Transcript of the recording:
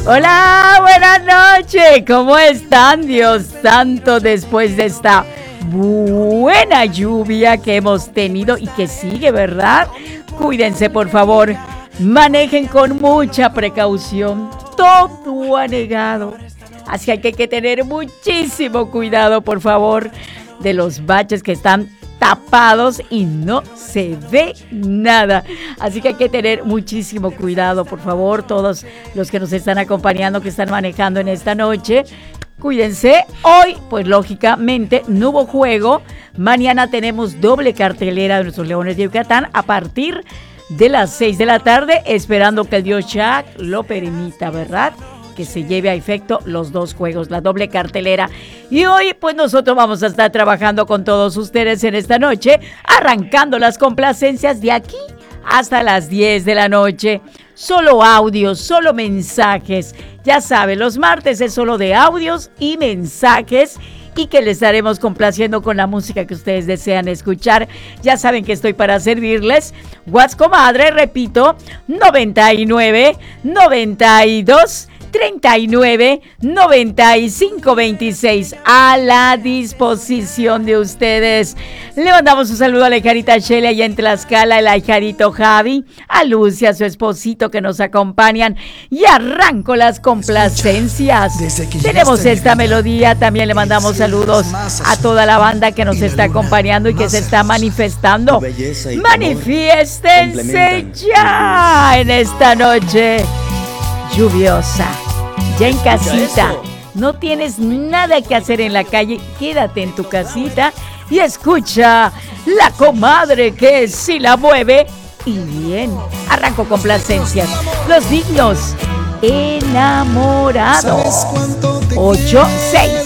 Hola, buenas noches. ¿Cómo están, Dios santo, después de esta buena lluvia que hemos tenido y que sigue, ¿verdad? Cuídense, por favor. Manejen con mucha precaución. Todo ha negado. Así que hay que tener muchísimo cuidado, por favor, de los baches que están tapados y no se ve nada. Así que hay que tener muchísimo cuidado, por favor, todos los que nos están acompañando, que están manejando en esta noche. Cuídense. Hoy, pues lógicamente, no hubo juego. Mañana tenemos doble cartelera de nuestros Leones de Yucatán a partir de las 6 de la tarde, esperando que el Dios Jack lo permita, ¿verdad? Que se lleve a efecto los dos juegos, la doble cartelera. Y hoy, pues nosotros vamos a estar trabajando con todos ustedes en esta noche, arrancando las complacencias de aquí hasta las 10 de la noche. Solo audios, solo mensajes. Ya saben, los martes es solo de audios y mensajes, y que les estaremos complaciendo con la música que ustedes desean escuchar. Ya saben que estoy para servirles. WhatsApp, comadre, repito, 99 92 39 95 26, a la disposición de ustedes. Le mandamos un saludo a la hijarita Shelia allá en Tlaxcala, el hijarito Javi, a Lucia, a su esposito que nos acompañan, y arranco las complacencias. Tenemos esta melodía, también le mandamos saludos a toda la banda que nos está acompañando y que se está manifestando. Manifiéstense ya en esta noche lluviosa, ya en casita. No tienes nada que hacer en la calle, quédate en tu casita y escucha la comadre que sí la mueve. Y bien, arranco complacencias. Los dignos enamorados. 8-6